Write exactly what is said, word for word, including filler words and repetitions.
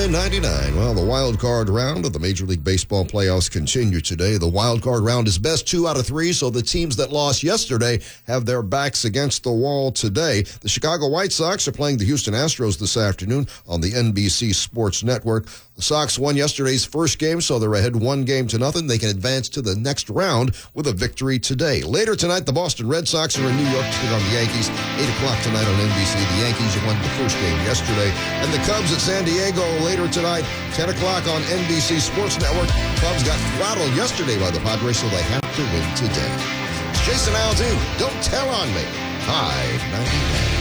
nine ninety-nine. Well, the wild card round of the Major League Baseball playoffs continue today. The wild card round is best two out of three, so the teams that lost yesterday have their backs against the wall today. The Chicago White Sox are playing the Houston Astros this afternoon on the N B C Sports Network. The Sox won yesterday's first game, so they're ahead one game to nothing. They can advance to the next round with a victory today. Later tonight, the Boston Red Sox are in New York to take on the Yankees. eight o'clock tonight on N B C. The Yankees won the first game yesterday. And the Cubs at San Diego later tonight, ten o'clock on N B C Sports Network. Cubs got throttled yesterday by the Padres, so they have to win today. It's Jason Aldean. Don't tell on me. High ninety-nine.